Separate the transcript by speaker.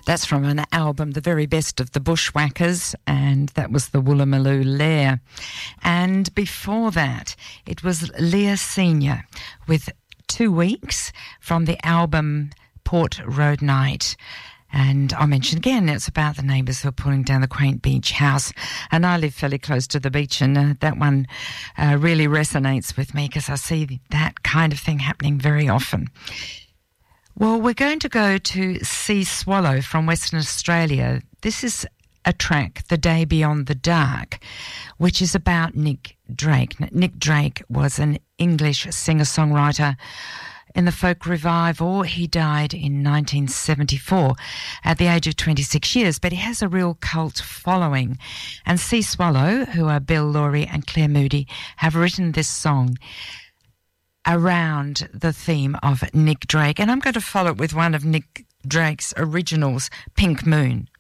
Speaker 1: That's from an album, The Very Best of the Bushwhackers, and that was the Woolloomooloo Lair. And before that, it was Leah Senior with 2 Weeks from the album Port Road Night. And I mentioned again, it's about the neighbours who are pulling down the quaint beach house. And I live fairly close to the beach, and that one really resonates with me because I see that kind of thing happening very often. Well, we're going to go to Sea Swallow from Western Australia. This is a track, The Day Beyond the Dark, which is about Nick Drake. Nick Drake was an English singer-songwriter in the folk revival. He died in 1974 at the age of 26 years, but he has a real cult following. And Sea Swallow, who are Bill Laurie and Claire Moody, have written this song around the theme of Nick Drake. And I'm going to follow it with one of Nick Drake's originals, Pink Moon.